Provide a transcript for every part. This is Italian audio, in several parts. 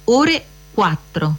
ore 4.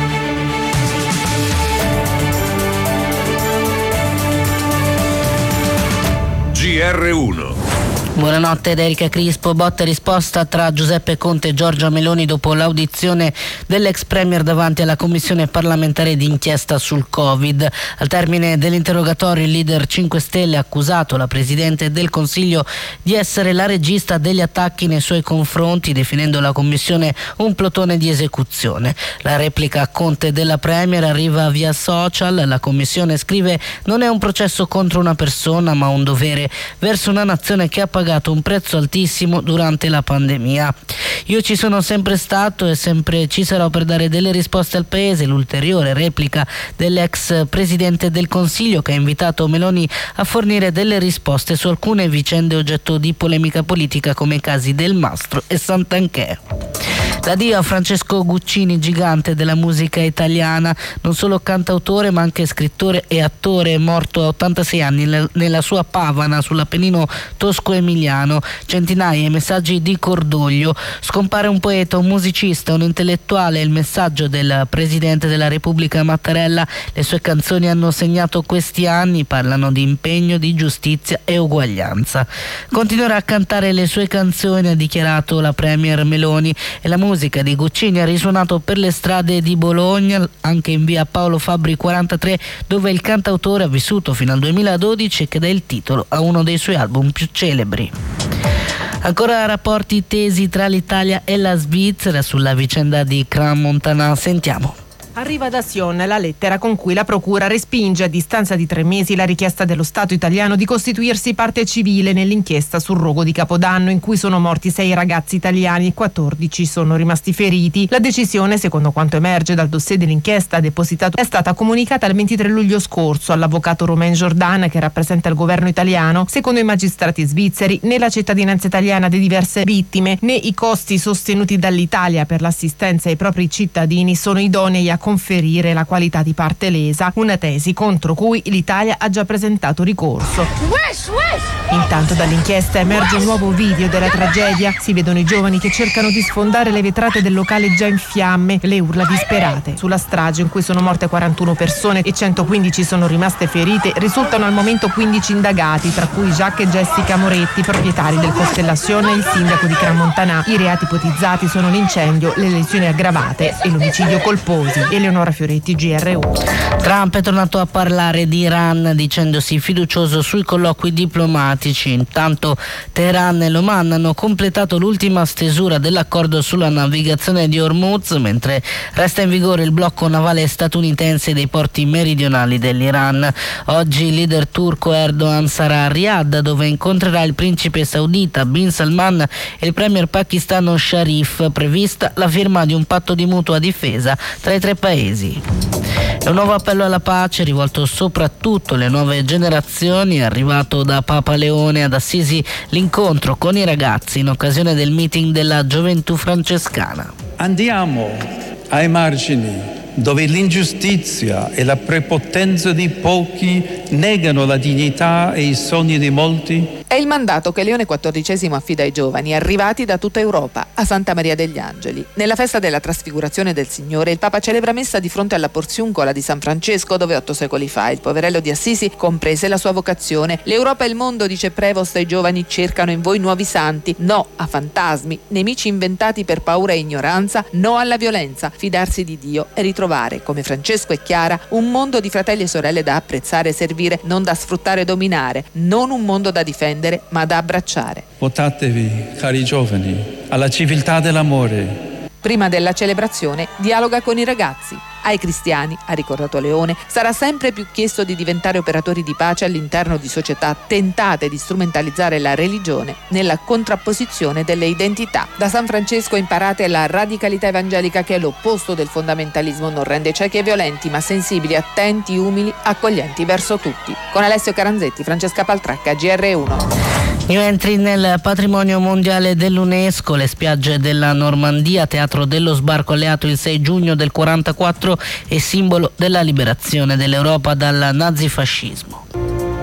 GR1. Buonanotte ed Erika Crispo. Botta e risposta tra Giuseppe Conte e Giorgia Meloni dopo l'audizione dell'ex premier davanti alla commissione parlamentare d'inchiesta sul Covid. Al termine dell'interrogatorio il leader 5 Stelle ha accusato la Presidente del Consiglio di essere la regista degli attacchi nei suoi confronti, definendo la commissione un plotone di esecuzione. La replica a Conte della premier arriva via social. La commissione scrive: non è un processo contro una persona ma un dovere verso una nazione che ha pagato un prezzo altissimo durante la pandemia. Io ci sono sempre stato e sempre ci sarò per dare delle risposte al Paese. L'ulteriore replica dell'ex Presidente del Consiglio, che ha invitato Meloni a fornire delle risposte su alcune vicende oggetto di polemica politica come i casi Del Mastro e Santanchè. L'addio a Francesco Guccini, gigante della musica italiana, non solo cantautore ma anche scrittore e attore, morto a 86 anni nella sua Pavana sull'Appennino tosco-emiliano. Centinaia i messaggi di cordoglio. Scompare un poeta, un musicista, un intellettuale. Il messaggio del Presidente della Repubblica Mattarella. Le sue canzoni hanno segnato questi anni, parlano di impegno, di giustizia e uguaglianza. Continuerà a cantare le sue canzoni, ha dichiarato la premier Meloni, e la musica di Guccini ha risuonato per le strade di Bologna, anche in via Paolo Fabbri 43, dove il cantautore ha vissuto fino al 2012 e che dà il titolo a uno dei suoi album più celebri. Ancora rapporti tesi tra l'Italia e la Svizzera sulla vicenda di Crans-Montana. Sentiamo. Arriva da Sion la lettera con cui la procura respinge a distanza di 3 mesi la richiesta dello Stato italiano di costituirsi parte civile nell'inchiesta sul rogo di Capodanno, in cui sono morti 6 ragazzi italiani e 14 sono rimasti feriti. La decisione, secondo quanto emerge dal dossier dell'inchiesta depositato, è stata comunicata il 23 luglio scorso all'avvocato Romain Jordan, che rappresenta il governo italiano. Secondo i magistrati svizzeri, né la cittadinanza italiana di diverse vittime né i costi sostenuti dall'Italia per l'assistenza ai propri cittadini sono idonei a conferire la qualità di parte lesa, una tesi contro cui l'Italia ha già presentato ricorso. Intanto dall'inchiesta emerge un nuovo video della tragedia. Si vedono i giovani che cercano di sfondare le vetrate del locale già in fiamme, le urla disperate. Sulla strage, in cui sono morte 41 persone e 115 sono rimaste ferite, risultano al momento 15 indagati, tra cui Jacques e Jessica Moretti, proprietari del Costellazione e il sindaco di Crans-Montana. I reati ipotizzati sono l'incendio, le lesioni aggravate e l'omicidio colposi. Eleonora Fioretti, GR1. Trump è tornato a parlare di Iran, dicendosi fiducioso sui colloqui diplomatici. Intanto Teheran e l'Oman hanno completato l'ultima stesura dell'accordo sulla navigazione di Hormuz, mentre resta in vigore il blocco navale statunitense dei porti meridionali dell'Iran. Oggi il leader turco Erdogan sarà a Riyadh, dove incontrerà il principe saudita Bin Salman e il premier pakistano Sharif. Prevista la firma di un patto di mutua difesa tra i 3 paesi. È un nuovo appello alla pace rivolto soprattutto alle nuove generazioni. È arrivato da Papa Leone ad Assisi l'incontro con i ragazzi in occasione del meeting della gioventù francescana. Andiamo ai margini, dove l'ingiustizia e la prepotenza di pochi negano la dignità e i sogni di molti. È il mandato che Leone XIV affida ai giovani arrivati da tutta Europa a Santa Maria degli Angeli. Nella festa della Trasfigurazione del Signore il Papa celebra messa di fronte alla Porziuncola di San Francesco, dove 8 secoli fa il poverello di Assisi comprese la sua vocazione. L'Europa e il mondo, dice Prevost, ai giovani cercano in voi nuovi santi. No a fantasmi, nemici inventati per paura e ignoranza. No alla violenza, fidarsi di Dio e ritrovare, come Francesco e Chiara, un mondo di fratelli e sorelle da apprezzare e servire, non da sfruttare e dominare. Non un mondo da difendere, ma da abbracciare. Votatevi, cari giovani, alla civiltà dell'amore. Prima della celebrazione dialoga con i ragazzi. Ai cristiani, ha ricordato Leone, sarà sempre più chiesto di diventare operatori di pace all'interno di società tentate di strumentalizzare la religione nella contrapposizione delle identità. Da San Francesco imparate la radicalità evangelica, che è l'opposto del fondamentalismo, non rende ciechi e violenti, ma sensibili, attenti, umili, accoglienti verso tutti. Con Alessio Caranzetti, Francesca Paltracca, GR1. New entry nel patrimonio mondiale dell'UNESCO, le spiagge della Normandia, teatro dello sbarco alleato il 6 giugno del 1944 e simbolo della liberazione dell'Europa dal nazifascismo.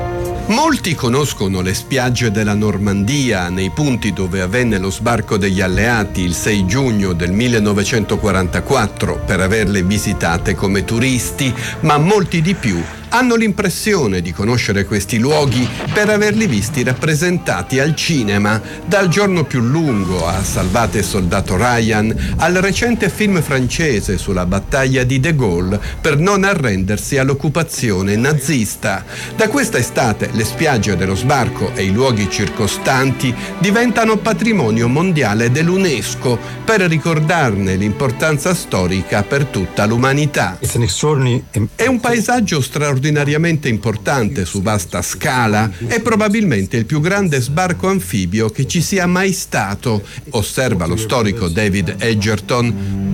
Molti conoscono le spiagge della Normandia, nei punti dove avvenne lo sbarco degli alleati il 6 giugno del 1944, per averle visitate come turisti, ma molti di più hanno l'impressione di conoscere questi luoghi per averli visti rappresentati al cinema, dal Giorno più lungo a Salvate soldato Ryan, al recente film francese sulla battaglia di De Gaulle per non arrendersi all'occupazione nazista. Da questa estate le spiagge dello sbarco e i luoghi circostanti diventano patrimonio mondiale dell'UNESCO per ricordarne l'importanza storica per tutta l'umanità. È un paesaggio straordinariamente importante su vasta scala, è probabilmente il più grande sbarco anfibio che ci sia mai stato, osserva lo storico David Edgerton.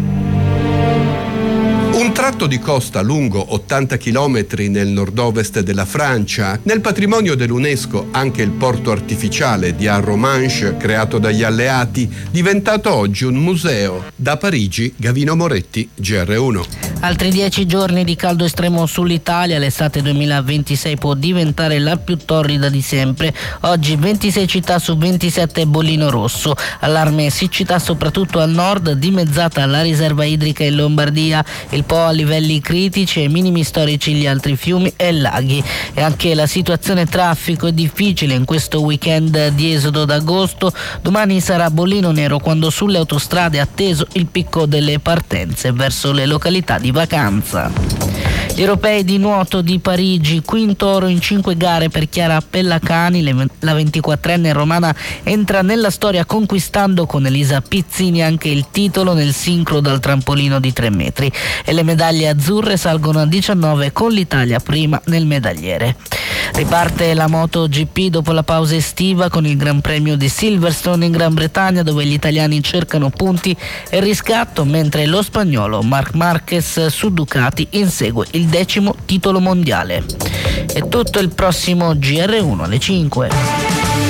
Un tratto di costa lungo 80 km nel nord-ovest della Francia. Nel patrimonio dell'UNESCO anche il porto artificiale di Arromanches, creato dagli alleati, diventato oggi un museo. Da Parigi, Gavino Moretti, GR1. Altri 10 giorni di caldo estremo sull'Italia, l'estate 2026 può diventare la più torrida di sempre. Oggi 26 città su 27 bollino rosso. Allarme siccità soprattutto al nord, dimezzata la riserva idrica in Lombardia, il Po a livelli critici e minimi storici gli altri fiumi e laghi. E anche la situazione traffico è difficile in questo weekend di esodo d'agosto. Domani sarà bollino nero quando sulle autostrade è atteso il picco delle partenze verso le località di vacanza. Gli europei di nuoto di Parigi, quinto oro in 5 gare per Chiara Pellacani, la 24enne romana entra nella storia conquistando con Elisa Pizzini anche il titolo nel sincro dal trampolino di 3 metri e le medaglie azzurre salgono a 19 con l'Italia prima nel medagliere. Riparte la MotoGP dopo la pausa estiva con il Gran Premio di Silverstone in Gran Bretagna, dove gli italiani cercano punti e riscatto, mentre lo spagnolo Marc Marquez su Ducati insegue il 10° titolo mondiale. È tutto, il prossimo GR1 alle 5.